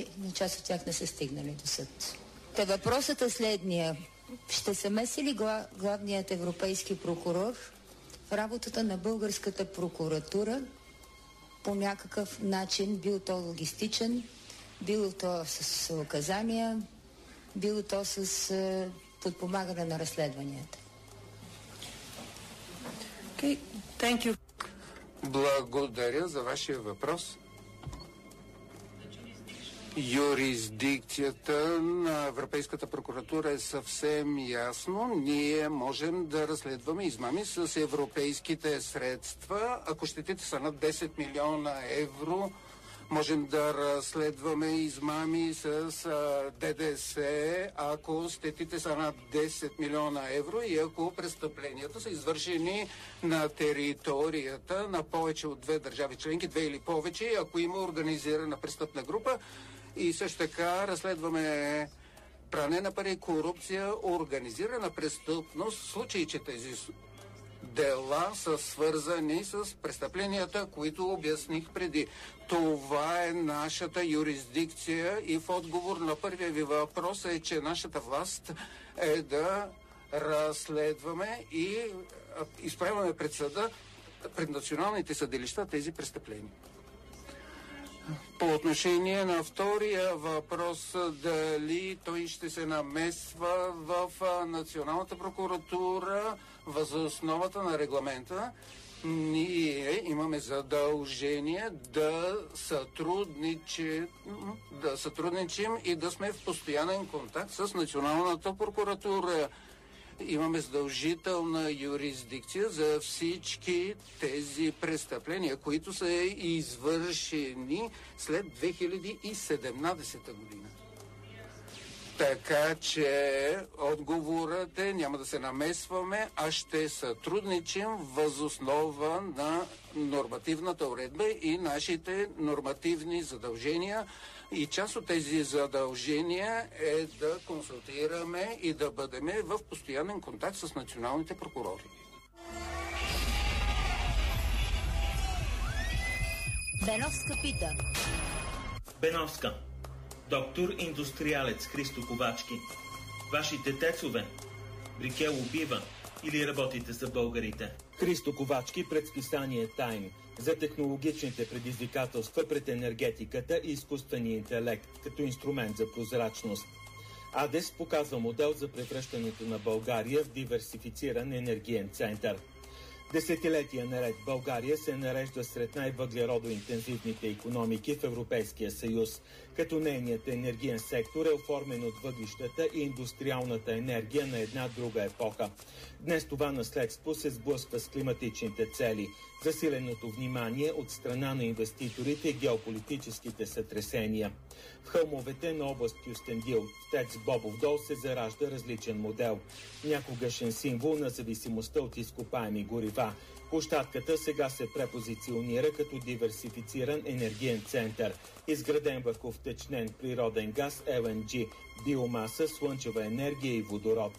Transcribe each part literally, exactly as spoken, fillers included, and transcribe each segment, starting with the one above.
На част от тях не са стигнали до съд. Та въпросът е следния. Ще се меси ли гла, главният европейски прокурор в работата на българската прокуратура по някакъв начин, бил то логистичен, било то с указания, било то с е, подпомагане на разследванията? Okay. Thank you. Благодаря за вашия въпрос. Юрисдикцията на Европейската прокуратура е съвсем ясно. Ние можем да разследваме измами с европейските средства. Ако щетите са над десет милиона евро, можем да разследваме измами с а, ДДС, ако щетите са над десет милиона евро и ако престъпленията са извършени на територията на повече от две държави членки, две или повече, ако има организирана престъпна група. И също така разследваме пране на пари, корупция, организирана престъпност, в случай, че тези дела са свързани с престъпленията, които обясних преди. Това е нашата юрисдикция и в отговор на първия ви въпрос е, че нашата власт е да разследваме и изправяме пред съда, пред националните съдилища тези престъпления. По отношение на втория въпрос, дали той ще се намесва в Националната прокуратура въз основата на регламента, ние имаме задължение да сътрудничим, да сътрудничим и да сме в постоянен контакт с Националната прокуратура. Имаме задължителна юрисдикция за всички тези престъпления, които са извършени след две хиляди и седемнадесета година. Така че отговорът е, няма да се намесваме, а ще сътрудничим въз основа на нормативната уредба и нашите нормативни задължения. И част от тези задължения е да консултираме и да бъдем в постоянен контакт с националните прокурори. Беновска пита. Беновска. Доктор индустриалец Христо Ковачки. Вашите тецове? Брикел убива или работите за българите? Христо Ковачки пред списание Тайм за технологичните предизвикателства пред енергетиката и изкуствения интелект като инструмент за прозрачност. АДЕС показва модел за превръщането на България в диверсифициран енергиен център. Десетилетия наред България се нарежда сред най-въглеродоинтензивните икономики в Европейския съюз, като нейният енергиен сектор е оформен от въглищата и индустриалната енергия на една друга епоха. Днес това наследство се сблъсква с климатичните цели, засиленото внимание от страна на инвеститорите и геополитическите сътресения. В хълмовете на област Кюстендил, в ТЕЦ Бобов дол, се заражда различен модел. Някогашен символ на зависимостта от изкопаеми горива. Площадката сега се препозиционира като диверсифициран енергиен център, изграден върху втечнен природен газ Ел Ен Джи, биомаса, слънчева енергия и водород.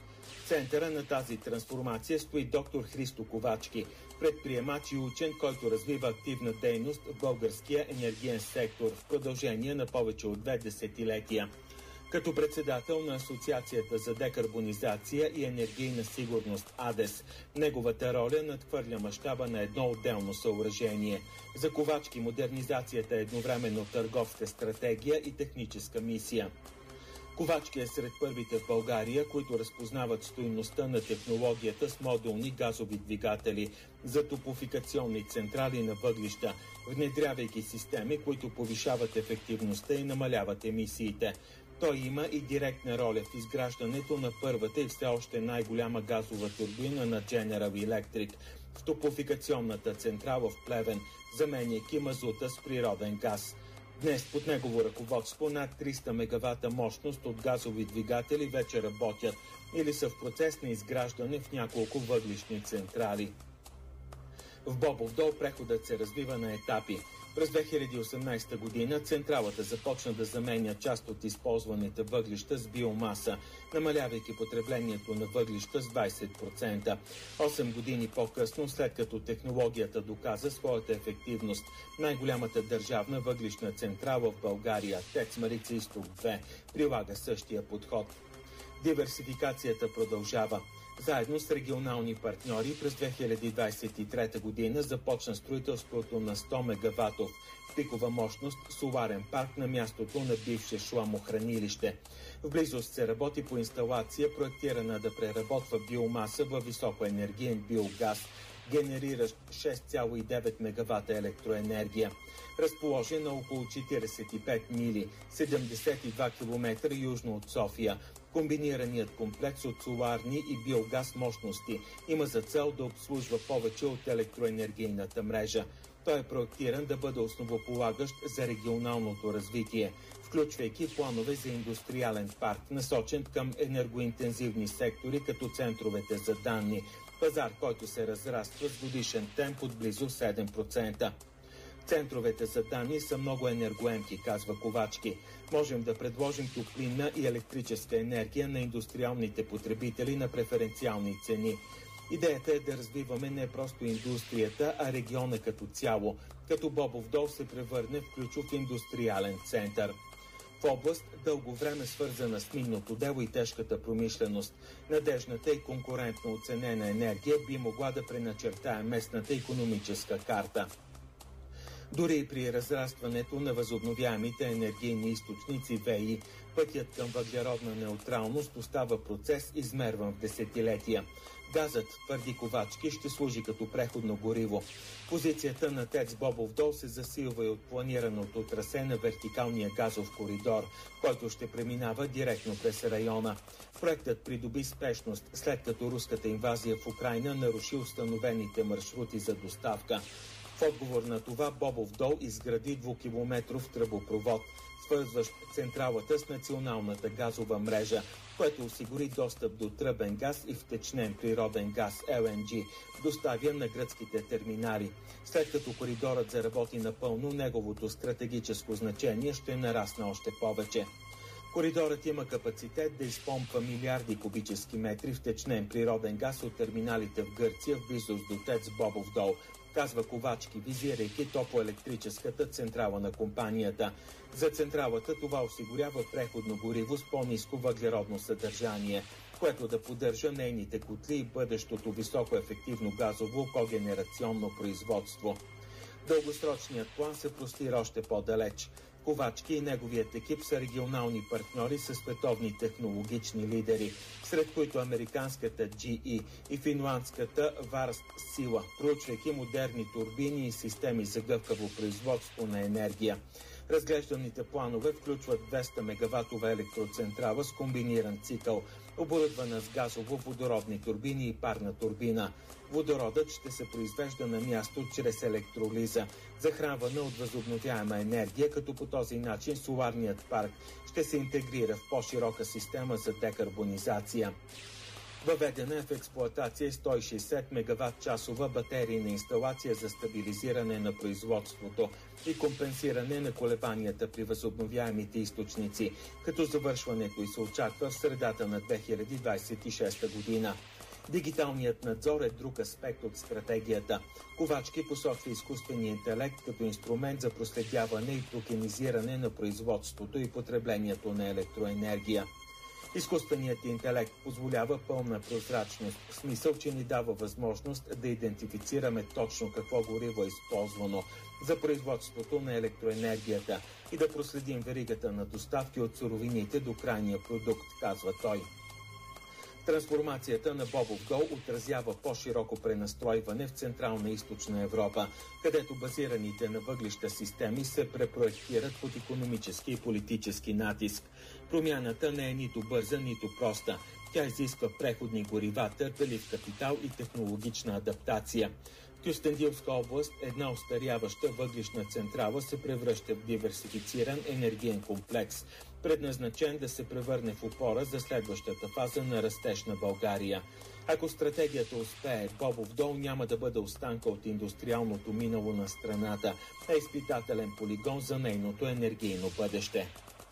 В центъра на тази трансформация стои доктор Христо Ковачки, предприемач и учен, който развива активна дейност в българския енергиен сектор в продължение на повече от две десетилетия. Като председател на Асоциацията за декарбонизация и енергийна сигурност АДЕС, неговата роля надхвърля мащаба на едно отделно съоръжение. За Ковачки модернизацията е едновременно търговска стратегия и техническа мисия. Ковачки е сред първите в България, които разпознават стойността на технологията с модулни газови двигатели за топофикационни централи на въглища, внедрявайки системи, които повишават ефективността и намаляват емисиите. Той има и директна роля в изграждането на първата и все още най-голяма газова турбина на General Electric в топофикационната централа в Плевен, заменяйки мазута с природен газ. Днес под негово ръководство над триста мегавата мощност от газови двигатели вече работят или са в процес на изграждане в няколко въглищни централи. В Бобов дол преходът се развива на етапи. През две хиляди и осемнадесета година централата започна да заменя част от използваните въглища с биомаса, намалявайки потреблението на въглища с двадесет процента. Осем години по-късно, след като технологията доказа своята ефективност, най-голямата държавна въглищна централа в България, ТЕЦ Марица изток две, прилага същия подход. Диверсификацията продължава. Заедно с регионални партньори през две хиляди двадесет и трета година започна строителството на сто мегаватов пикова мощност соларен парк на мястото на бивше шламохранилище. В близост се работи по инсталация, проектирана да преработва биомаса във високоенергиен биогаз, генериращ шест цяло и девет мегавата електроенергия. Разположен на около четиридесет и пет мили, седемдесет и два километра южно от София, комбинираният комплекс от соларни и биогаз мощности има за цел да обслужва повече от електроенергийната мрежа. Той е проектиран да бъде основополагащ за регионалното развитие, включвайки планове за индустриален парк, насочен към енергоинтензивни сектори, като центровете за данни, пазар, който се разраства с годишен темп от близо седем процента. Центровете за данни са много енергоемки, казва Ковачки. Можем да предложим топлинна и електрическа енергия на индустриалните потребители на преференциални цени. Идеята е да развиваме не просто индустрията, а региона като цяло, като Бобов дол се превърне в ключов индустриален център. В област, дълго време свързана с минното дело и тежката промишленост, надежната и конкурентно оценена енергия би могла да преначертае местната икономическа карта. Дори и при разрастването на възобновяемите енергийни източници ВЕИ, пътят към въглеродна неутралност остава процес, измерван в десетилетия. Газът, твърди Ковачки, ще служи като преходно гориво. Позицията на ТЕЦ Бобов дол се засилва и от планираното трасе на вертикалния газов коридор, който ще преминава директно през района. Проектът придоби спешност, след като руската инвазия в Украйна наруши установените маршрути за доставка. В отговор на това Бобов дол изгради двукилометров тръбопровод, свързващ централата с националната газова мрежа, което осигури достъп до тръбен газ и втечнен природен газ Ел Ен Джи, доставя на гръцките терминали. След като коридорът заработи напълно, неговото стратегическо значение ще нарасне още повече. Коридорът има капацитет да изпомпва милиарди кубически метри втечнен природен газ от терминалите в Гърция в близост до ТЕЦ Бобов дол, казва Ковачки, визирайки топлоелектрическата централа на компанията. За централата това осигурява преходно гориво с по-ниско въглеродно съдържание, което да поддържа нейните котли и бъдещото високоефективно газово когенерационно производство. Дългосрочният план се простира още по-далеч. Ковачки и неговият екип са регионални партньори с световни технологични лидери, сред които американската Джи И и финландската Варст Сила, проучвайки модерни турбини и системи за гъвкаво производство на енергия. Разглежданите планове включват двеста мегаватова електроцентрала с комбиниран цикъл, оборудвана с газово-водородни турбини и парна турбина. Водородът ще се произвежда на място чрез електролиза, захранвана от възобновяема енергия, като по този начин соларният парк ще се интегрира в по-широка система за декарбонизация. Въведена е в експлоатация сто и шейсет мегаватт-часова батерийна инсталация за стабилизиране на производството и компенсиране на колебанията при възобновяемите източници, като завършването й се очаква в средата на две хиляди двадесет и шеста година. Дигиталният надзор е друг аспект от стратегията. Ковачки посочва изкуствения интелект като инструмент за проследяване и токенизиране на производството и потреблението на електроенергия. Изкуственият интелект позволява пълна прозрачност, в смисъл, че ни дава възможност да идентифицираме точно какво гориво е използвано за производството на електроенергията и да проследим веригата на доставки от суровините до крайния продукт, казва той. Трансформацията на Бобов дол отразява по-широко пренастройване в Централна и Източна Европа, където базираните на въглища системи се препроектират под икономически и политически натиск. Промяната не е нито бърза, нито проста. Тя изисква преходни горива, търпелив капитал и технологична адаптация. Кюстендилска област, една остаряваща въглищна централа, се превръща в диверсифициран енергиен комплекс, предназначен да се превърне в опора за следващата фаза на растеж на България. Ако стратегията успее, Бобов дол няма да бъде останка от индустриалното минало на страната, а изпитателен полигон за нейното енергийно бъдеще.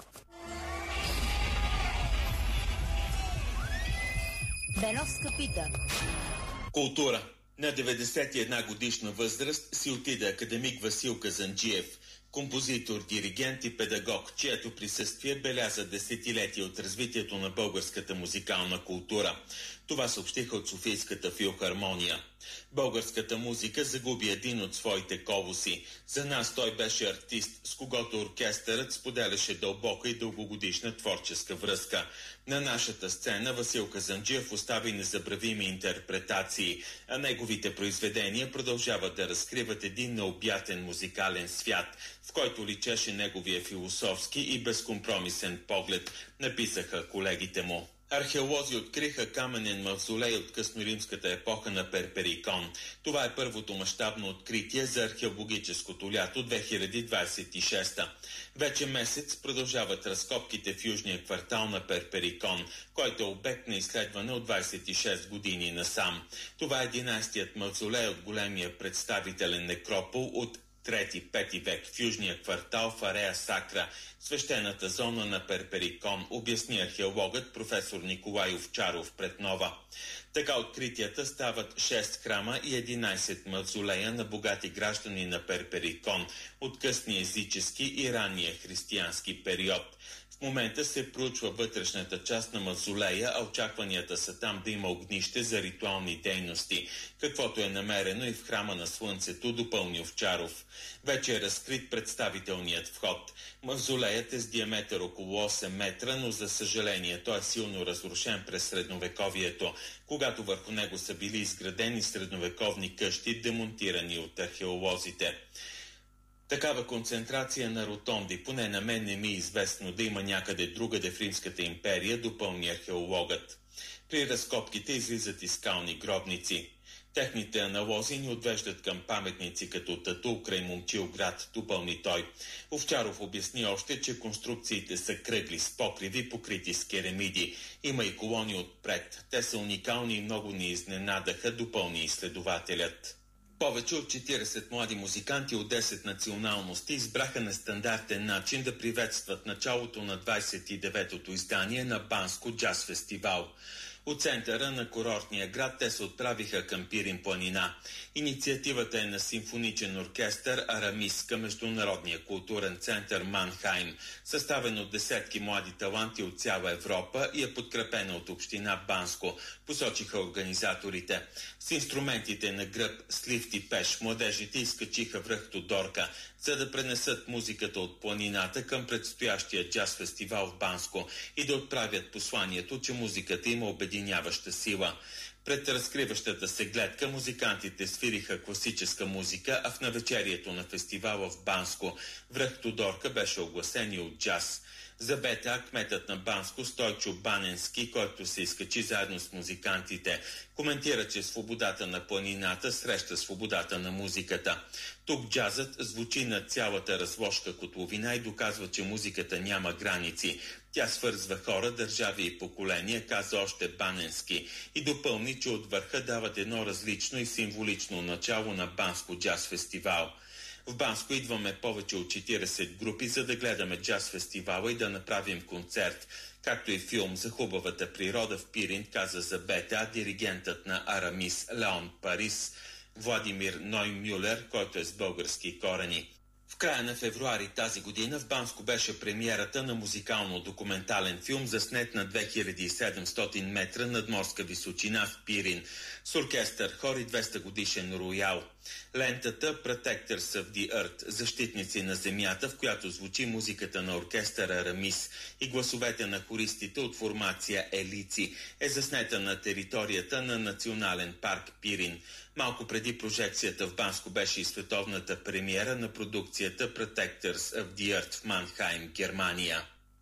Беновска пита. Култура. На деветдесет и една годишна възраст си отиде академик Васил Казанджиев, композитор, диригент и педагог, чието присъствие беляза десетилетия от развитието на българската музикална култура. Това съобщиха от Софийската филхармония. Българската музика загуби един от своите колоси. За нас той беше артист, с когото оркестърът споделяше дълбока и дългогодишна творческа връзка. На нашата сцена Васил Казанджиев остави незабравими интерпретации, а неговите произведения продължават да разкриват един необятен музикален свят, в който личеше неговия философски и безкомпромисен поглед, написаха колегите му. Археолози откриха каменен мавзолей от късноримската епоха на Перперикон. Това е първото мащабно откритие за археологическото лято две хиляди двадесет и шеста. Вече месец продължават разкопките в южния квартал на Перперикон, който е обект на изследване от двадесет и шест години насам. Това е единадесетият мавзолей от големия представителен некропол от трети-пети век в южния квартал в Арея Сакра, свещената зона на Перперикон, обясни археологът професор Николай Овчаров пред Нова. Така откритията стават шест храма и единадесет мавзолея на богати граждани на Перперикон от късния езически и ранния християнски период. В момента се проучва вътрешната част на мавзолея, а очакванията са там да има огнище за ритуални дейности, каквото е намерено и в храма на Слънцето, допълни Овчаров. Вече е разкрит представителният вход. Мавзолеят е с диаметър около осем метра, но за съжаление той е силно разрушен през средновековието, когато върху него са били изградени средновековни къщи, демонтирани от археолозите. Такава концентрация на ротонди, поне на мен не ми е известно да има някъде другаде в Римската империя, допълни археологът. При разкопките излизат и скални гробници. Техните аналози ни отвеждат към паметници като Татул край Момчилград, допълни той. Овчаров обясни още, че конструкциите са кръгли с покриви, покрити с керамиди. Има и колони отпред. Те са уникални и много ни изненадаха, допълни изследователят. Повече от четиридесет млади музиканти от десет националности избраха нестандартен начин да приветстват началото на двадесет и деветото издание на Банско джаз фестивал. От центъра на курортния град те се отправиха към Пирин планина. Инициативата е на симфоничен оркестър Арамис към Международния културен център Манхайм, съставен от десетки млади таланти от цяла Европа и е подкрепена от община Банско, посочиха организаторите. С инструментите на гръб, с лифт и пеш младежите изкачиха връх Тодорка, за да пренесат музиката от планината към предстоящия джаз фестивал в Банско и да отправят посланието, че музиката има обединяваща сила. Пред разкриващата се гледка музикантите свириха класическа музика, а в навечерието на фестивала в Банско връх Тодорка беше огласен и от джаз. За БТА кметът на Банско Стойчо Баненски, който се изкачи заедно с музикантите, коментира, че свободата на планината среща свободата на музиката. Тук джазът звучи на цялата разложка котловина и доказва, че музиката няма граници. Тя свързва хора, държави и поколения, каза още Баненски, и допълни, че от върха дават едно различно и символично начало на Банско джаз фестивал. В Банско идваме повече от четиридесет групи, за да гледаме джаз фестивала и да направим концерт, както и филм за хубавата природа в Пирин, каза за БТА диригентът на Арамис Леон Парис Владимир Ноймюлер, който е с български корени. В края на февруари тази година в Банско беше премиерата на музикално-документален филм, заснет на две хиляди и седемстотин метра надморска височина в Пирин, с оркестър, хор и двеста годишен роял. Лентата Protectors of the Earth, защитници на земята, в която звучи музиката на оркестъра Арамис и гласовете на хористите от формация Елици, е заснета на територията на Национален парк Пирин. Малко преди прожекцията в Банско беше и световната премиера на продукцията Protectors of the Earth в Манхайм, Германия.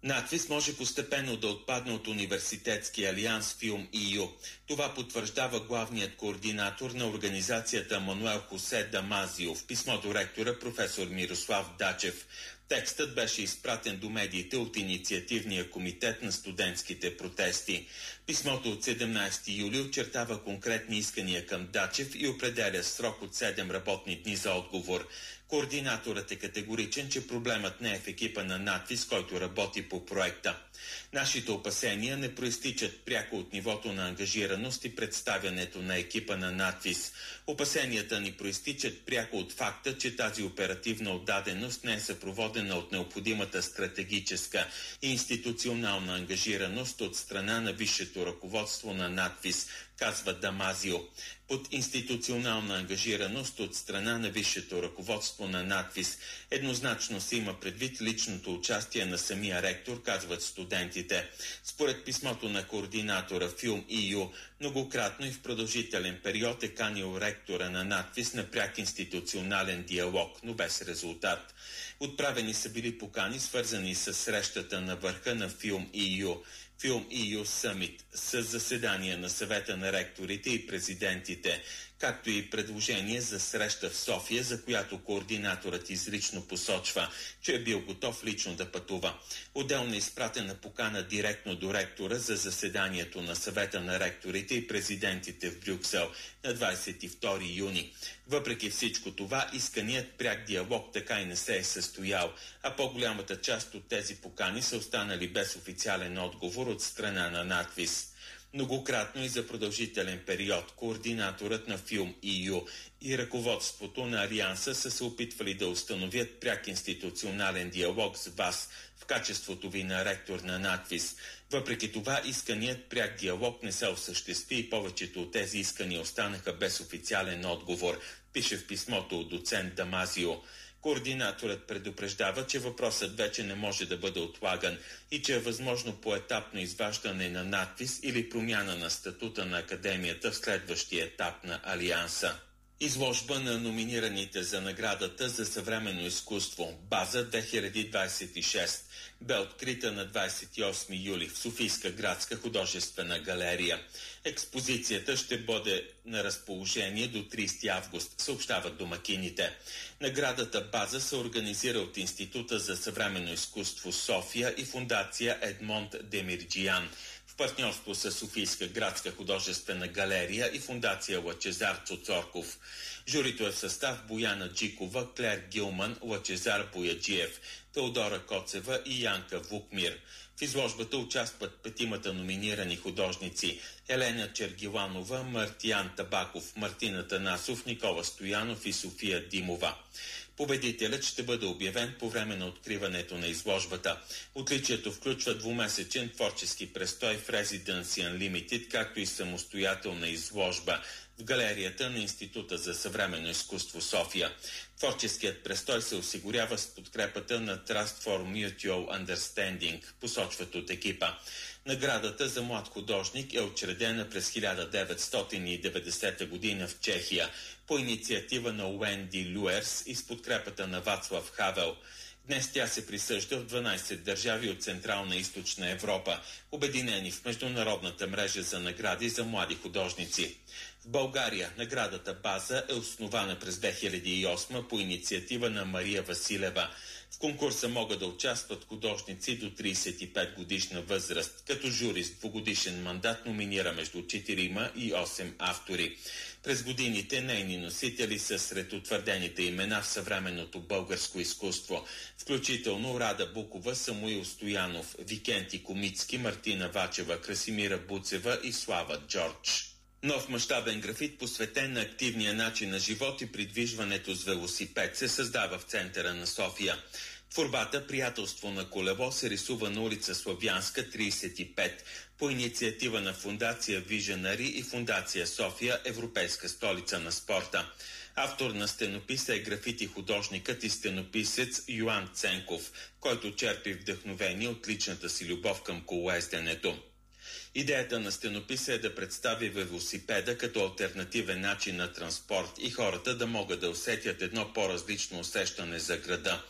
Надвис може постепенно да отпадне от университетския алианс Филм и ю. Това потвърждава главният координатор на организацията Мануел Хосе Дамазио в писмо до ректора професор Мирослав Дачев. Текстът беше изпратен до медиите от инициативния комитет на студентските протести. Писмото от седемнадесети юли очертава конкретни искания към Дачев и определя срок от седем работни дни за отговор. Координаторът е категоричен, че проблемът не е в екипа на Надвис, който работи по проекта. Нашите опасения не проистичат пряко от нивото на ангажираност и представянето на екипа на Надвис. Опасенията ни проистичат пряко от факта, че тази оперативна отдаденост не е съпроводена от необходимата стратегическа и институционална ангажираност от страна на висшето ръководство на Надвис, казва Дамазио. Под институционална ангажираност от страна на висшето ръководство на Надвис еднозначно се има предвид личното участие на самия ректор, казват студентите. Според писмото на координатора Филм и ю, многократно и в продължителен период е канил ректора на Надвис на пряк институционален диалог, но без резултат. Отправени са били покани, свързани с срещата на върха на Филм и ю. Филм и ю Summit с заседания на съвета на ректорите и президентите, както и предложение за среща в София, за която координаторът изрично посочва, че е бил готов лично да пътува. Отделно е изпратена покана директно до ректора за заседанието на съвета на ректорите и президентите в Брюксел на двадесет и втори юни. Въпреки всичко това, исканият пряк диалог така и не се е състоял, а по-голямата част от тези покани са останали без официален отговор от страна на Надвис. Многократно и за продължителен период координаторът на Филм и ю и ръководството на Алианса са се опитвали да установят пряк институционален диалог с вас в качеството ви на ректор на Надвис. Въпреки това, исканият пряк диалог не се осъществи и повечето от тези искания останаха без официален отговор, пише в писмото от доцент Дамазио. Координаторът предупреждава, че въпросът вече не може да бъде отлаган и че е възможно поетапно изваждане на Надвис или промяна на статута на академията в следващия етап на Алианса. Изложба на номинираните за наградата за съвременно изкуство База две хиляди двадесет и шеста бе открита на двадесет и осми юли в Софийска градска художествена галерия. Експозицията ще бъде на разположение до тридесети август, съобщават домакините. Наградата База се организира от Института за съвременно изкуство София и фундация Едмонд Демирджиян в партньорство с Софийска градска художествена галерия и фундация Лъчезар Цоцорков. Журито е в състав Бояна Джикова, Клер Гилман, Лъчезар Бояджиев, Теодора Коцева и Янка Вукмир. В изложбата участват петимата номинирани художници – Елена Чергиланова, Мартиян Табаков, Мартина Танасов, Никола Стоянов и София Димова. Победителят ще бъде обявен по време на откриването на изложбата. Отличието включва двумесечен творчески престой в Residence Unlimited, както и самостоятелна изложба в галерията на Института за съвременно изкуство София. Творческият престой се осигурява с подкрепата на Trust for Mutual Understanding, посочват от екипа. Наградата за млад художник е учредена през хиляда деветстотин и деветдесета година в Чехия по инициатива на Уенди Люерс и с подкрепата на Вацлав Хавел. Днес тя се присъжда в дванадесет държави от Централна и Източна Европа, обединени в международната мрежа за награди за млади художници. В България наградата База е основана през две хиляди и осма по инициатива на Мария Василева. В конкурса могат да участват художници до тридесет и пет годишна възраст, като жури с двугодишен мандат номинира между четирима и осем автори. През годините нейни носители са сред утвърдените имена в съвременното българско изкуство, включително Рада Букова, Самуил Стоянов, Викенти Комицки, Мартина Вачева, Красимира Буцева и Слава Джордж. Нов мащабен графит, посветен на активния начин на живот и придвижването с велосипед, се създава в центъра на София. Творбата «Приятелство на колело» се рисува на улица Славянска, тридесет и пет, по инициатива на фундация Виженари и фундация София, Европейска столица на спорта. Автор на стенописа е графити художникът и стенописец Йоан Ценков, който черпи вдъхновение от личната си любов към колоезденето. Идеята на стенописа е да представи велосипеда като алтернативен начин на транспорт и хората да могат да усетят едно по-различно усещане за града.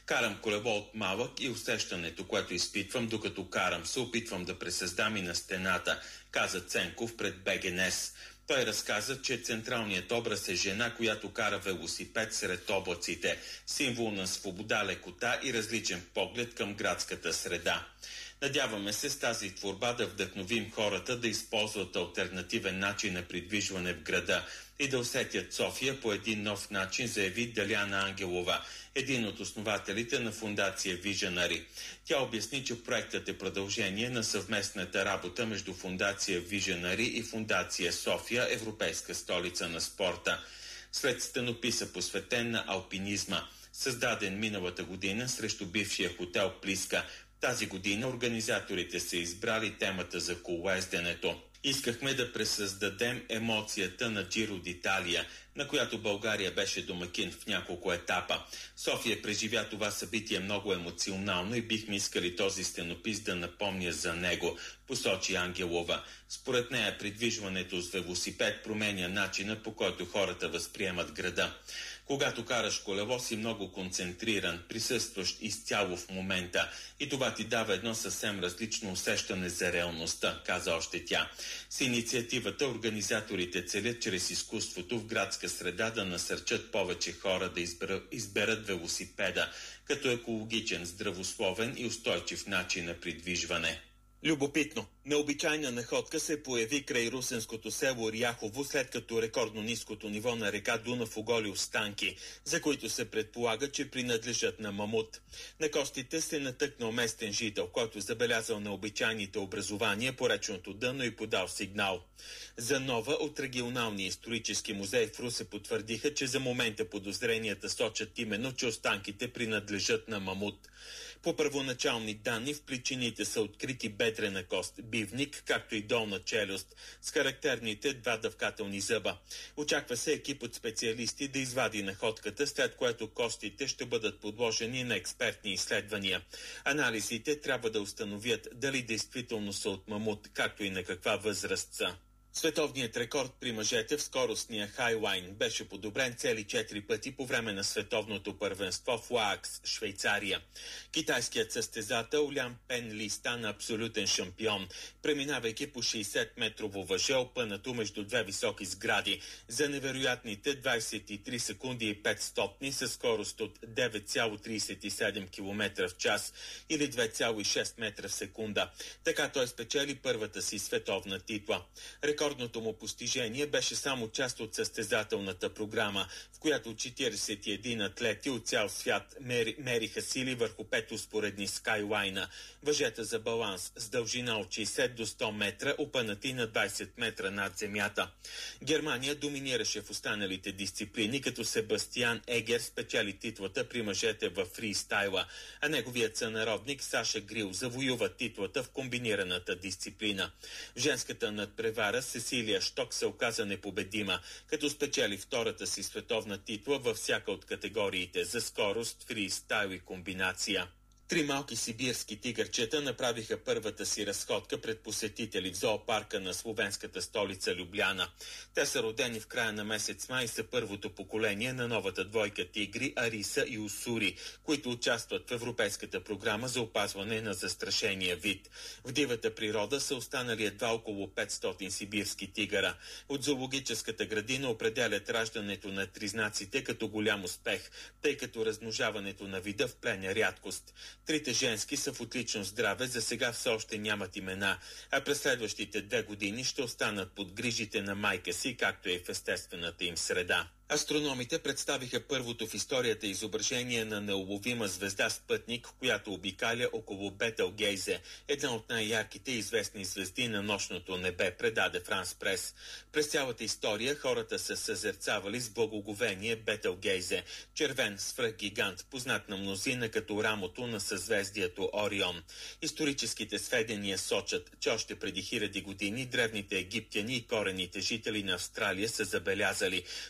Карам колело от малък и усещането, което изпитвам, докато карам, се опитвам да пресъздам и на стената, каза Ценков пред БГНЕС. Той разказа, че централният образ е жена, която кара велосипед сред облаците, символ на свобода, лекота и различен поглед към градската среда. Надяваме се с тази творба да вдъхновим хората да използват алтернативен начин на придвижване в града и да усетят София по един нов начин, заяви Деляна Ангелова, един от основателите на фундация Visionary. Тя обясни, че проектът е продължение на съвместната работа между фундация Visionary и фундация София, европейска столица на спорта. След стенописа, посветен на алпинизма, създаден миналата година срещу бившия хотел Плиска, тази година организаторите са избрали темата за колоезденето. Искахме да пресъздадем емоцията на Джиро d'Италия, на която България беше домакин в няколко етапа. София преживя това събитие много емоционално и бихме искали този стенопис да напомня за него, посочи Ангелова. Според нея придвижването с велосипед променя начина, по който хората възприемат града. Когато караш колело, си много концентриран, присъстващ изцяло в момента и това ти дава едно съвсем различно усещане за реалността, каза още тя. С инициативата организаторите целят чрез изкуството в градска среда да насърчат повече хора да изберат, изберат велосипеда като екологичен, здравословен и устойчив начин на придвижване. Любопитно, необичайна находка се появи край русенското село Ряхово, след като рекордно ниското ниво на река Дунав оголи останки, за които се предполага, че принадлежат на мамут. На костите се натъкнал местен жител, който забелязал необичайните образования по речното дъно и подал сигнал. За Нова от регионалния исторически музей в Русе потвърдиха, че за момента подозренията сочат именно, че останките принадлежат на мамут. По първоначални данни в пличините са открити бедрена кост, бивник, както и долна челюст, с характерните два дъвкателни зъба. Очаква се екип от специалисти да извади находката, след което костите ще бъдат подложени на експертни изследвания. Анализите трябва да установят дали действително са от мамут, както и на каква възраст са. Световният рекорд при мъжете в скоростния хайлайн беше подобрен цели четири пъти по време на световното първенство в Лаакс, Швейцария. Китайският състезател Лян Пен Ли стана абсолютен шампион, преминавайки по шейсет-метрово въже, опънато между две високи сгради, за невероятните двадесет и три секунди и пет стотни със скорост от девет цяло тридесет и седем километра в час или две цяло и шест метра в секунда. Така той спечели първата си световна титла. Рекордното му постижение беше само част от състезателната програма, в която четиридесет и един атлети от цял свят мери, мериха сили върху пет успоредни скайлайна, въжета за баланс с дължина от шейсет до сто метра, опънати на двадесет метра над земята. Германия доминираше в останалите дисциплини, като Себастиан Егер спечели титлата при мъжете във фристайла, а неговият сънародник Саша Грил завоюва титлата в комбинираната дисциплина. В женската надпревара Сесилия Шток се оказа непобедима, като спечели втората си световна титла във всяка от категориите за скорост, фристайл и комбинация. Три малки сибирски тигърчета направиха първата си разходка пред посетители в зоопарка на словенската столица Любляна. Те са родени в края на месец май и са първото поколение на новата двойка тигри Ариса и Усури, които участват в Европейската програма за опазване на застрашения вид. В дивата природа са останали едва около петстотин сибирски тигъра. От зоологическата градина определят раждането на тризнаците като голям успех, тъй като размножаването на вида в плен е рядкост. Трите женски са в отлично здраве, за сега все още нямат имена, а през следващите две години ще останат под грижите на майка си, както и в естествената им среда. Астрономите представиха първото в историята изображение на неуловима звезда спътник, която обикаля около Бетелгейзе, една от най-ярките известни звезди на нощното небе, предаде Франс Прес. През цялата история хората са съзерцавали с благоговение Бетелгейзе, червен свръхгигант, познат на мнозина като рамото на съзвездието Орион. Историческите сведения сочат, че още преди хиляди години древните египтяни и корените жители на Австралия са забелязали, че ярко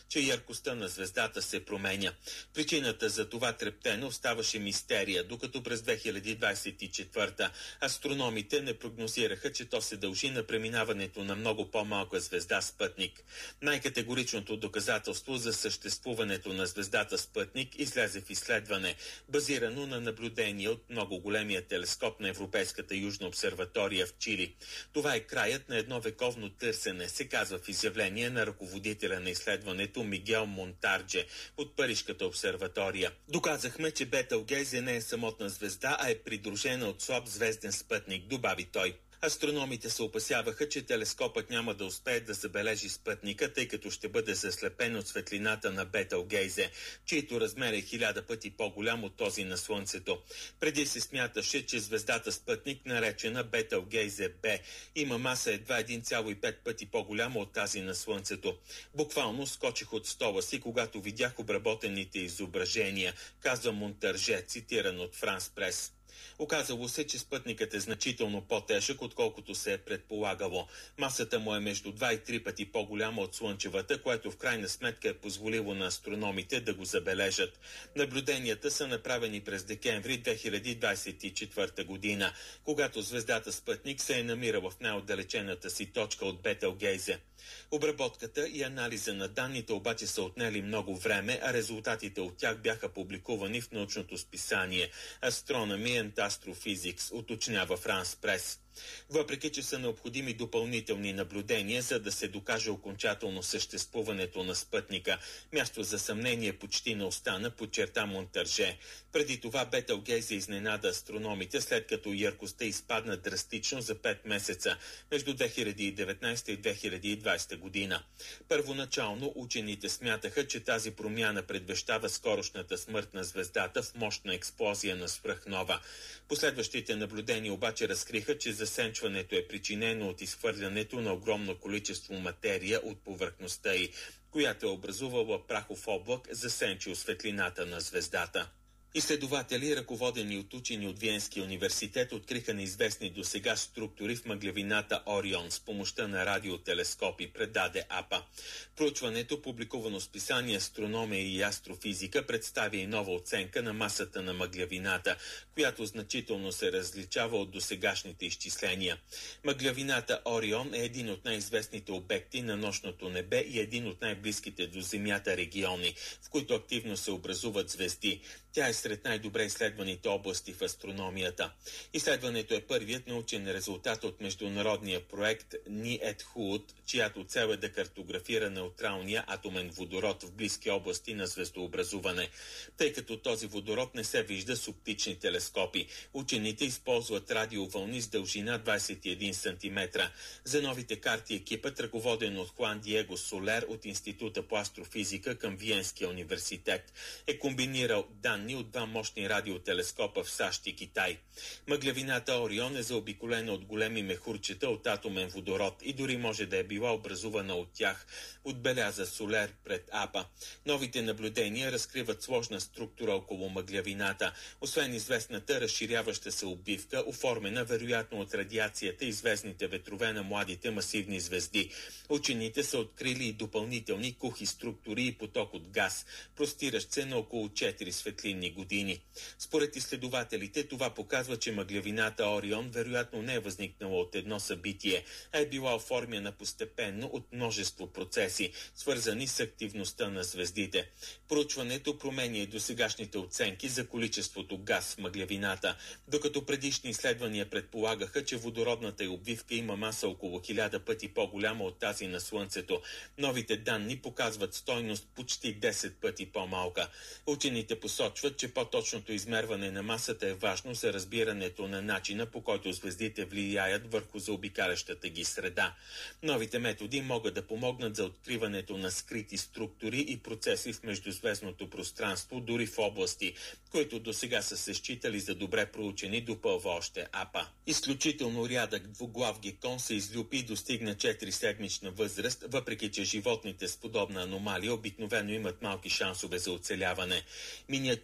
яркостта на звездата се променя. Причината за това трептено оставаше мистерия, докато през две хиляди двадесет и четвърта астрономите не прогнозираха, че то се дължи на преминаването на много по-малка звезда Спътник. Най-категоричното доказателство за съществуването на звездата Спътник излезе в изследване, базирано на наблюдение от много големия телескоп на Европейската южна обсерватория в Чили. Това е краят на едно вековно търсене, се казва в изявление на ръководителя на изследването Мигел Монтардже от Парижката обсерватория. Доказахме, че Бетелгейзе не е самотна звезда, а е придружена от слаб звезден спътник, добави той. Астрономите се опасяваха, че телескопът няма да успее да забележи спътника, тъй като ще бъде заслепен от светлината на Бетелгейзе, чието размер е хиляда пъти по-голям от този на Слънцето. Преди се смяташе, че звездата Спътник, наречена Бетелгейзе Б, има маса едва един цяло и пет пъти по-голяма от тази на Слънцето. Буквално скочих от стола си, когато видях обработените изображения, казва Монтарже, цитиран от Франс Прес. Оказало се, че спътникът е значително по-тежък, отколкото се е предполагало. Масата му е между два и три пъти по-голяма от Слънчевата, което в крайна сметка е позволило на астрономите да го забележат. Наблюденията са направени през декември две хиляди двадесет и четвърта година, когато звездата Спътник се е намирала в най-отдалечената си точка от Бетелгейзе. Обработката и анализа на данните обаче са отнели много време, а резултатите от тях бяха публикувани в научното списание Astronomy and Astrophysics, уточнява Франс Прес. Въпреки че са необходими допълнителни наблюдения, за да се докаже окончателно съществуването на спътника, място за съмнение почти не остана, подчерта Монтарже. Преди това Бетелгейзе изненада астрономите, след като яркостта изпадна драстично за пет месеца между две хиляди и деветнадесета и две хиляди и двадесета година. Първоначално учените смятаха, че тази промяна предвещава скорошната смърт на звездата в мощна експлозия на свръхнова. Последващите наблюдения обаче разкриха, че засенчването е причинено от изхвърлянето на огромно количество материя от повърхността й, която е образувала прахов облак, засенчил светлината на звездата. Изследователи, ръководени от учени от Виенския университет, откриха неизвестни досега структури в мъглявината Орион с помощта на радиотелескопи, предаде АПА. Проучването, публикувано в списание Астрономия и астрофизика, представя и нова оценка на масата на мъглявината, която значително се различава от досегашните изчисления. Мъглявината Орион е един от най-известните обекти на нощното небе и един от най-близките до Земята региони, в които активно се образуват звезди. Тя е сред най-добре изследваните области в астрономията. Изследването е първият научен резултат от международния проект НИЕТХУД, чиято цел е да картографира неутралния атомен водород в близки области на звездообразуване. Тъй като този водород не се вижда с оптични телескопи, учените използват радиовълни с дължина двадесет и един сантиметра. За новите карти екипът, ръководен от Хуан Диего Солер от Института по астрофизика към Виенския университет, е комбинирал данни от два мощни радиотелескопа в САЩ и Китай. Мъглявината Орион е заобиколена от големи мехурчета от атомен водород и дори може да е била образувана от тях, отбеляза Солер пред АПА. Новите наблюдения разкриват сложна структура около мъглявината, освен известната разширяваща се обвивка, оформена вероятно от радиацията и звездните ветрове на младите масивни звезди. Учените са открили и допълнителни кухи структури и поток от газ, простиращ се на около четири светлинни години. Според изследователите това показва, че мъглявината Орион вероятно не е възникнала от едно събитие, а е била оформена постепенно от множество процеси, свързани с активността на звездите. Проучването променя и досегашните оценки за количеството газ в мъглявината, докато предишни изследвания предполагаха, че водородната й обвивка има маса около хиляда пъти по-голяма от тази на Слънцето. Новите данни показват стойност почти десет пъти по-малка. Учените посочват, че по-точното измерване на масата е важно за разбирането на начина, по който звездите влияят върху заобикалящата ги среда. Новите методи могат да помогнат за откриването на скрити структури и процеси в междузвездното пространство, дори в области, които досега са се считали за добре проучени, допълва още АПА. Изключително рядък двуглав гекон се излюпи и достигна четириседмична възраст, въпреки че животните с подобна аномалия обикновено имат малки шансове за оцеляване. Миниатюрният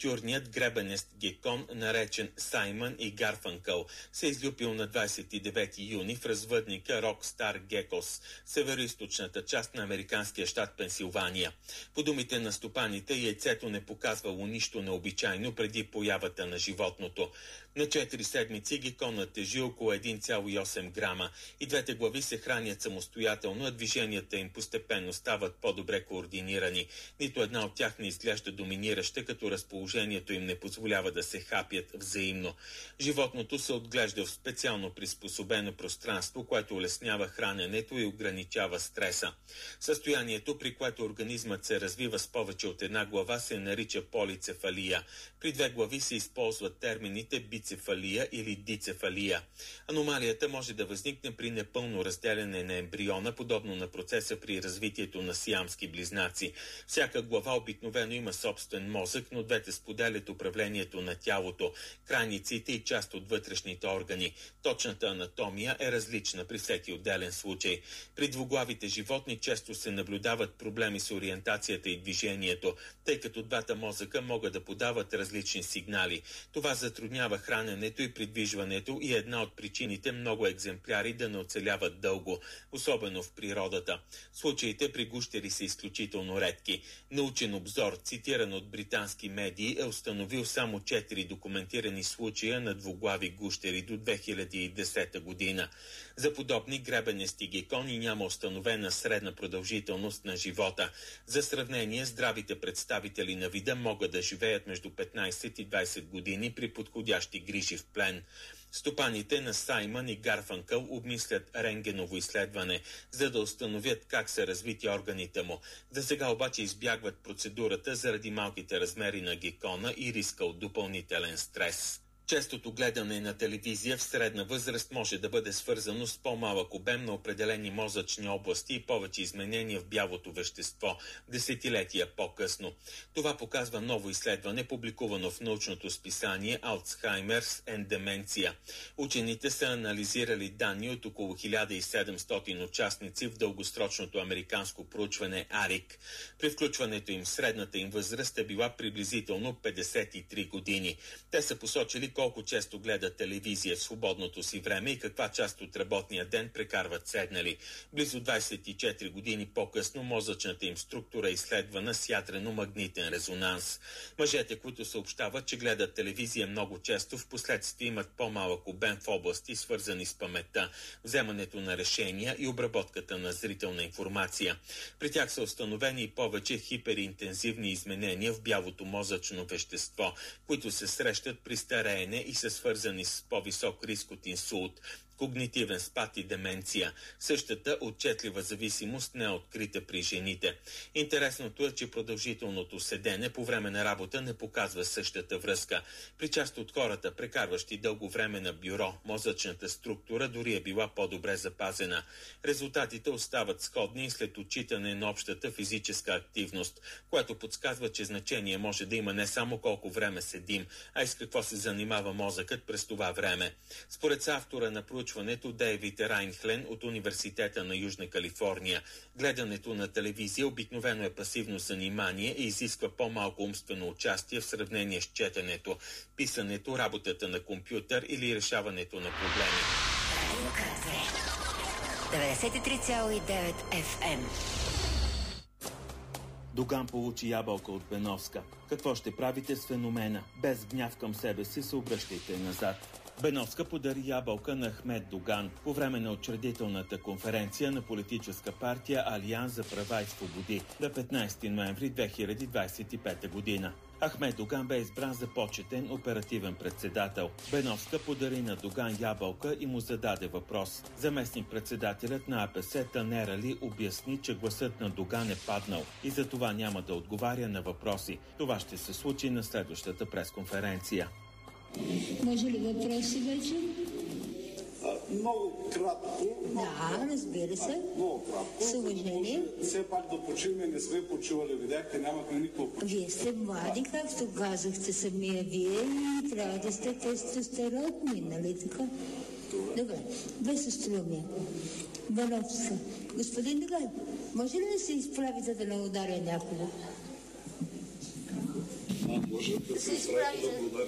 Миниатюрният гребенест гекон, наречен Саймън и Гарфанкъл, се излюпил на двадесет и девети юни в развъдника Рокстар Гекос, североизточната част на американския щат Пенсилвания. По думите на стопаните, яйцето не показвало нищо необичайно преди появата на животното. На четири седмици геконът тежи около един цяло и осем грама и двете глави се хранят самостоятелно, а движенията им постепенно стават по-добре координирани. Нито една от тях не изглежда доминираща, като разположението им не позволява да се хапят взаимно. Животното се отглежда в специално приспособено пространство, което улеснява храненето и ограничава стреса. Състоянието, при което организмът се развива с повече от една глава, се нарича полицефалия. При две глави се използват термините бицефалия или дицефалия. Аномалията може да възникне при непълно разделяне на ембриона, подобно на процеса при развитието на сиамски близнаци. Всяка глава обикновено има собствен мозък, но двете споделят управлението на тялото, крайниците и част от вътрешните органи. Точната анатомия е различна при всеки отделен случай. При двуглавите животни често се наблюдават проблеми с ориентацията и движението, тъй като двата мозъка могат да подават различни сигнали. Това затруднява храненето и придвижването и е една от причините много екземпляри да не оцеляват дълго, особено в природата. Случаите при гущери са изключително редки. Научен обзор, цитиран от британски медии, е установил само четири документирани случая на двуглави гущери до две хиляди и десета година. За подобни гребенести гекони няма установена средна продължителност на живота. За сравнение, здравите представители на вида могат да живеят между петнадесет и двадесет години при подходящи грижи в плен. Стопаните на Саймън и Гарфанкъл обмислят рентгеново изследване, за да установят как са развити органите му. За сега обаче избягват процедурата заради малките размери на гекона и риска от допълнителен стрес. Честото гледане на телевизия в средна възраст може да бъде свързано с по-малък обем на определени мозъчни области и повече изменения в бялото вещество десетилетия по-късно. Това показва ново изследване, публикувано в научното списание Alzheimer's and Dementia. Учените са анализирали данни от около хиляда и седемстотин участници в дългосрочното американско проучване АРИК. При включването им средната им възраст е била приблизително петдесет и три години. Те са посочили колко често гледат телевизия в свободното си време и каква част от работния ден прекарват седнали. Близо двадесет и четири години по-късно мозъчната им структура е изследвана с ядрено-магнитен резонанс. Мъжете, които съобщават, че гледат телевизия много често, в последствие имат по-малък обем в области, свързани с паметта, вземането на решения и обработката на зрителна информация. При тях са установени и повече хиперинтензивни изменения в бялото мозъчно вещество, които се срещат при стареене и са свързани с по-висок риск от инсулт, когнитивен спад и деменция. Същата отчетлива зависимост не е открита при жените. Интересното е, че продължителното седене по време на работа не показва същата връзка. При част от хората, прекарващи дълго време на бюро, мозъчната структура дори е била по-добре запазена. Резултатите остават сходни след отчитане на общата физическа активност, което подсказва, че значение може да има не само колко време седим, а и с какво се занимава мозъкът през това време. Според автора на проучването Дейвид Райнхлен от Университета на Южна Калифорния, гледането на телевизия обикновено е пасивно занимание и изисква по-малко умствено участие в сравнение с четенето, писането, работата на компютър или решаването на проблеми. деветдесет и три цяло и девет Еф Ем. Доган получи ябълка от Беновска. Какво ще правите с феномена? Без гняв към себе си се обръщайте назад. Беновска подари ябълка на Ахмед Доган по време на учредителната конференция на политическа партия Алианс за права и свободи на петнадесети ноември две хиляди двадесет и пета година. Ахмед Доган бе избран за почетен оперативен председател. Беновска подари на Доган ябълка и му зададе въпрос. Заместник-председателят на А Пе Се Танер Али обясни, че гласът на Доган е паднал и за това няма да отговаря на въпроси. Това ще се случи на следващата пресконференция. Може ли въпроси вече? А, много кратко. Да, разбира се. А, много кратко. С уважение. Все пак да почиваме, не сме почивали. Видяхте, нямахме никакво почиване. Вие сте млади, както казахте самия вие, и трябва да сте тестостеронни, нали така? Добре, без остроумие. Беновска. Господин Доган, може ли да се изправите да не ударя някого? А, може Да се изправите.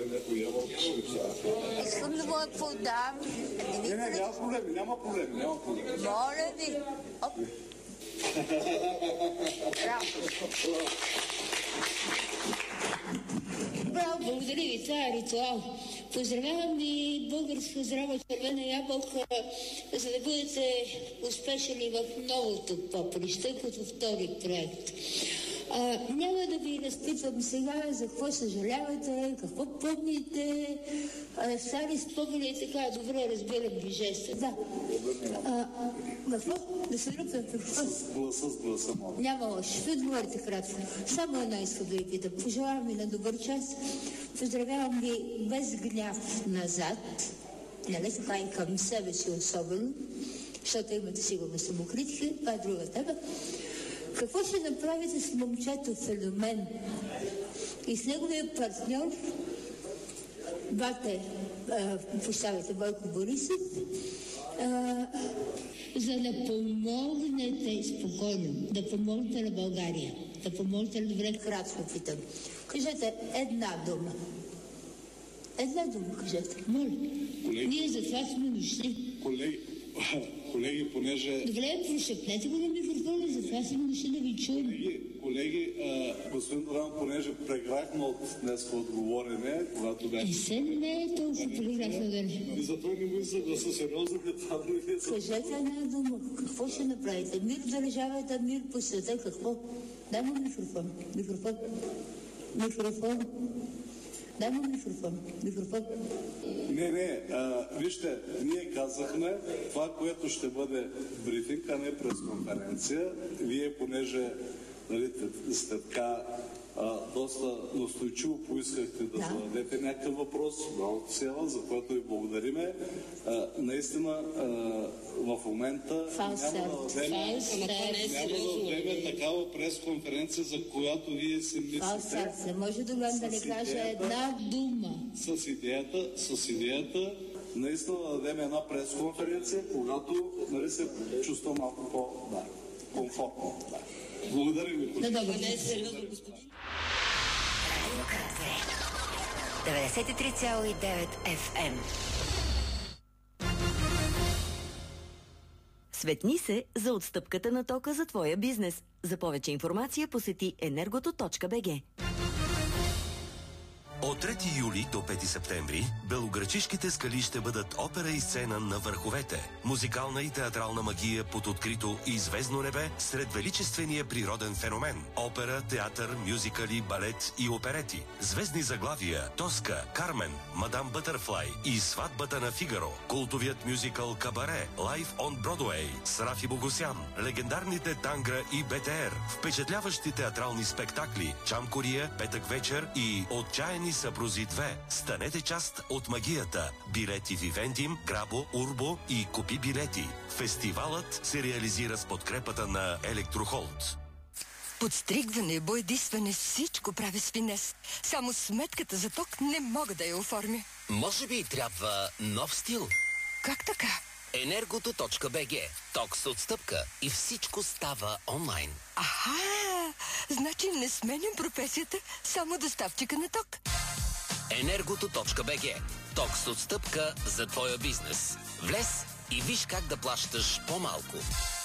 Искам да го подам. Не, не, няма проблеми, няма проблеми, няма проблеми. Моля ви. Оп. Браво. Браво, благодаря ви, това е ритуал. Поздравявам ви българска здрава червена ябълка, за да бъдете успешни в новото поприще, като втори проект. А, няма да ви разпитвам сега за какво съжалявате, какво помните, а, стари спомени и така, добре разбирам ви жеста. Да. А, какво? Да се ръпна какво? С гласа, с гласа, моля. Няма лошо. Ще отговорите кратко. Само едно искам да ви питам. Пожелавам ви на добър час. Поздравявам ви без гняв назад. Нали така и към себе си особено, защото имате сигурно самокритика. Това е друга тема. Какво ще направите с момчето Феномен и с неговия партньор, бате, поставите Бойко Борисов, а, за да помогнете спокойно, да помогнете на България, да помогнете на добре, кратко питам. Кажете една дума. Една дума кажете. Моля. Колеги. Ние за това сме дошли. Колеги, колеги, понеже... Добре, прошепнете го на микрофона, за това сме дошли да ви чуем. Колеги, колеги а, господин Доран, понеже преграхме от днес отговорене, когато беше... И се не е толкова преграхме да не. И затова не му съгласа сериозно, това не е за... Кажете една дума. Какво ще направите? Мир в държавата, мир по света, какво? Дай му микрофон. Микрофон. Микрофон. Дай му микрофон. Микрофон. Не, не, а, вижте, ние казахме това, което ще бъде брифинг, а не пресконференция. Вие, понеже нали, сте така а, доста настойчиво поискахте да, да зададете някакъв въпрос, браво села, за което ви благодариме. А, наистина, а, в момента Фалсет. няма да вземе, няма да вземе такава пресконференция, за която вие си мислите. Фалсет. Не може да да не каже една дума. С идеята, с идеята наистина да дадем една пресконференция, когато нали, се чувства малко по да, комфортно. Да. Благодаря ви. Да, добре. деветдесет и три цяло и девет Еф Ем. Светни се за отстъпката на тока за твоя бизнес. За повече информация посети енергото точка би джи. От трети юли до пети септември белоградчишките скали ще бъдат опера и сцена на върховете. Музикална и театрална магия под открито и звездно небе сред величествения природен феномен. Опера, театър, мюзикали, балет и оперети. Звездни заглавия Тоска, Кармен, Мадам Бътърфлай и Сватбата на Фигаро. Култовият мюзикъл Кабаре, Лайв он Бродуей с Рафи Богосян. Легендарните Тангра и Бе Те Ер. Впечатляващи театрални спектакли Чам Кория, Петък вечер и Отчаяни съпрузи две. Станете част от магията. Билети в Ивентим, Грабо, Урбо и Купи билети. Фестивалът се реализира с подкрепата на Електрохолд. Подстригване, боядисване, всичко прави с финес. Само сметката за ток не мога да я оформя. Може би трябва нов стил? Как така? енергото точка би джи. Ток с отстъпка и всичко става онлайн. Аха! Значи не сменям професията, само доставчика на ток. енергото точка би джи. Ток с отстъпка за твоя бизнес. Влез и виж как да плащаш по-малко.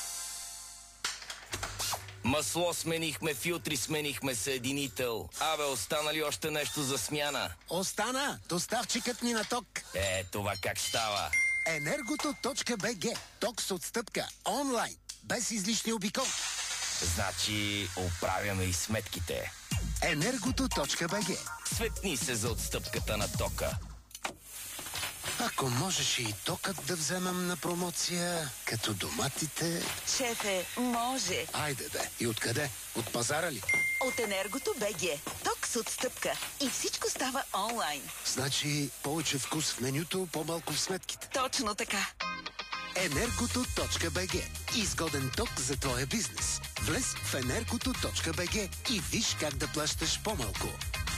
Масло сменихме, филтри сменихме, съединител. Абе, остана ли още нещо за смяна? Остана! Доставчикът ни на ток. Е, това как става? енергото точка би джи. Ток с отстъпка. Онлайн. Без излишни обиколки. Значи, оправяме и сметките. енергото точка би джи. Светни се за отстъпката на тока. Ако можеш и токът да вземам на промоция, като доматите... Шефе, може. Айде бе. И откъде? От пазара ли? От енергото точка би джи. Ток с отстъпка. И всичко става онлайн. Значи повече вкус в менюто, по-малко в сметките. Точно така. енергото точка би джи. Изгоден ток за твоя бизнес. Влез в енергото точка би джи и виж как да плащаш по-малко.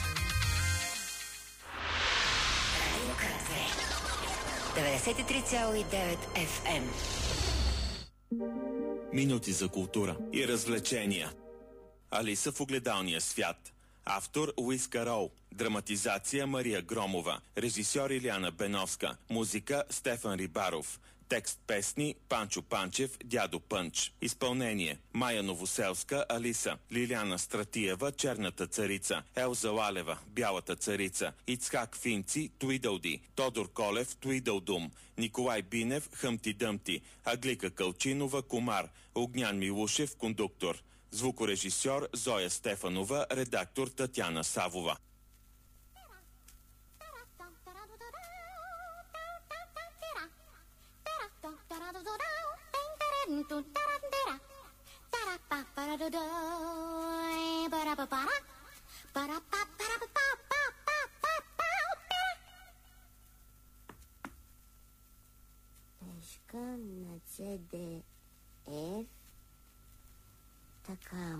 деветдесет и три цяло и девет Еф Ем. Минути за култура и развлечения. Алиса в огледалния свят. Автор Луис Карол. Драматизация Мария Громова. Режисьор Илияна Беновска. Музика Стефан Рибаров. Текст песни Панчо Панчев, Дядо Пънч. Изпълнение Майя Новоселска, Алиса, Лиляна Стратиева, Черната царица, Елза Лалева, Бялата царица, Ицхак Финци, Туидълди, Тодор Колев, Туидълдум, Николай Бинев, Хъмти Дъмти, Аглика Кълчинова, Комар, Огнян Милушев, кондуктор. Звукорежисьор Зоя Стефанова, редактор Татяна Савова. Пешка на С Д Ф. Така.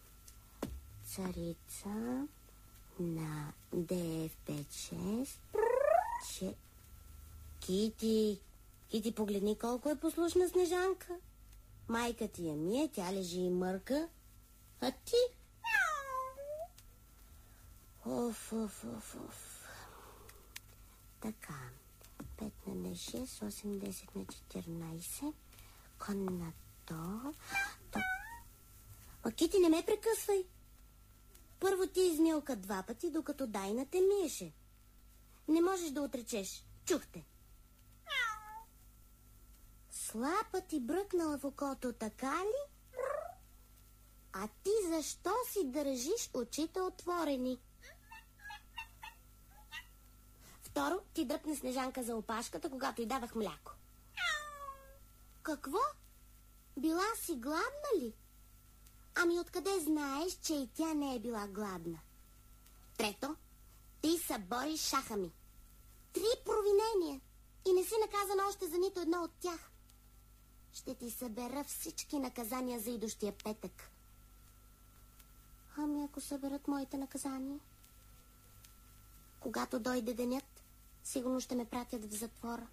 Царица на Д Ф пет шест. Че... Кити, Кити, погледни колко е послушна Снежанка. Майка ти я мие, тя лежи и мърка. А ти? Оф, оф, оф, оф. Така. пет на шест, осем, десет на четиринайсет. Кон на то. то... А, Кити, не ме прекъсвай. Първо ти измилка два пъти, докато Дайна те миеше. Не можеш да отречеш. Чухте. Слапа ти бръкнала в окото, така ли? А ти защо си държиш очите отворени? Второ, ти дръпна Снежанка за опашката, когато й давах мляко. Какво? Била си гладна ли? Ами откъде знаеш, че и тя не е била гладна? Трето, ти събори шаха ми. Три провинения. И не си наказана още за нито едно от тях. Ще ти събера всички наказания за идущия петък. Ами ако съберат моите наказания? Когато дойде денят, сигурно ще ме пратят в затвора.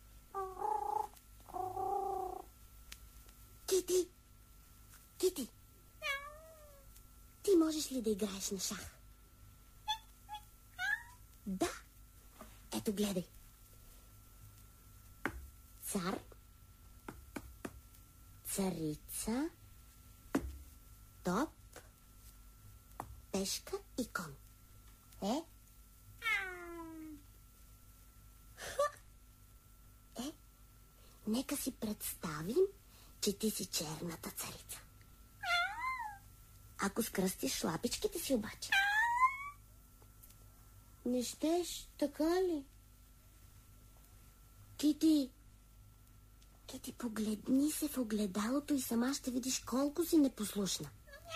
Кити! Кити! Ти можеш ли да играеш на шах? Да! Ето, гледай. Цар, царица, топ, пешка и кон. Е? Е? Нека си представим, че ти си черната царица. Ако скръстиш лапичките си обаче. Не щеш, така ли? Кити, Кити, погледни се в огледалото и сама ще видиш колко си непослушна.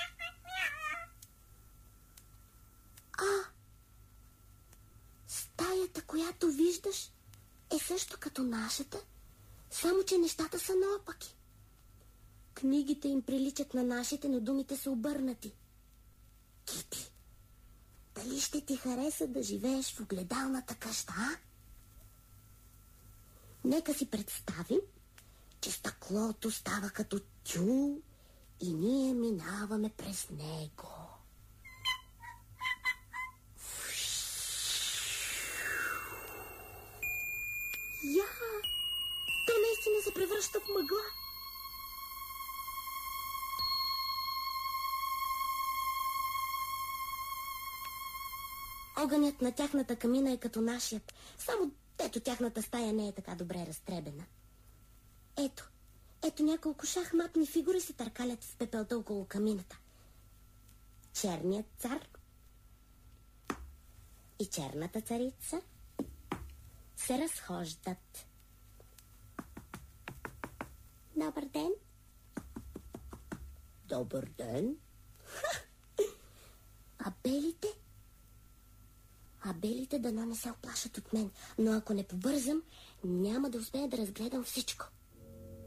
А, стаята, която виждаш, е също като нашата, само че нещата са наопаки. Книгите им приличат на нашите, но думите са обърнати. Кити, дали ще ти хареса да живееш в огледалната къща, а? Нека си представим, че стъклото става като тюл и ние минаваме през него. Я! То наистина се превръща в мъгла. Огънят на тяхната камина е като нашият, само ето тяхната стая не е така добре разтребена. Ето, ето няколко шахматни фигури се търкалят в пепелта около камината. Черният цар и черната царица се разхождат. Добър ден. Добър ден. А белите? А белите дано не се оплашат от мен, но ако не побързам, няма да успея да разгледам всичко.